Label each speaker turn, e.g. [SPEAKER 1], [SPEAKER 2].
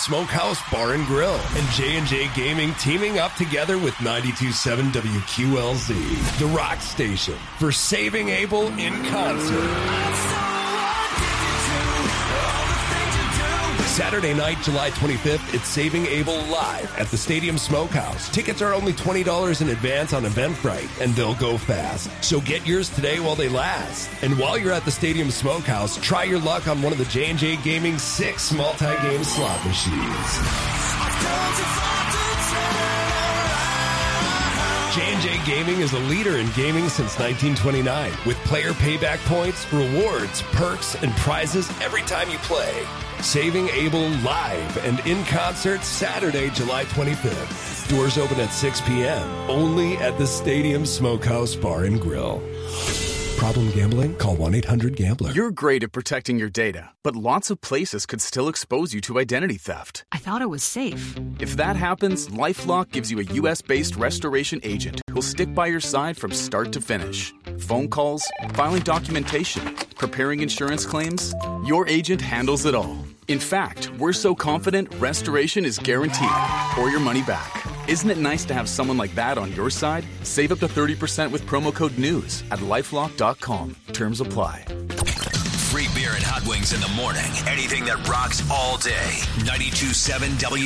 [SPEAKER 1] Smokehouse Bar and Grill, and J&J Gaming teaming up together with 92.7 WQLZ, the rock station, for Saving Abel in concert. Saturday night, July 25th, it's Saving Abel live at the Stadium Smokehouse. Tickets are only $20 in advance on Eventbrite, and they'll go fast. So get yours today while they last. And while you're at the Stadium Smokehouse, try your luck on one of the J&J Gaming 6 multi-game slot machines. J&J Gaming is a leader in gaming since 1929, with player payback points, rewards, perks, and prizes every time you play. Saving Abel live and in concert Saturday, July 25th. Doors open at 6 p.m. only at the Stadium Smokehouse Bar and Grill. Problem gambling? Call 1-800-GAMBLER.
[SPEAKER 2] You're great at protecting your data, but lots of places could still expose you to identity theft.
[SPEAKER 3] I thought it was safe.
[SPEAKER 2] If that happens, LifeLock gives you a U.S.-based restoration agent who'll stick by your side from start to finish. Phone calls, filing documentation, preparing insurance claims, your agent handles it all. In fact, we're so confident restoration is guaranteed or your money back. Isn't it nice to have someone like that on your side? Save up to 30% with promo code NEWS at LifeLock.com. Terms apply.
[SPEAKER 4] Free beer and hot wings in the morning. Anything that rocks all day. 92.7 W.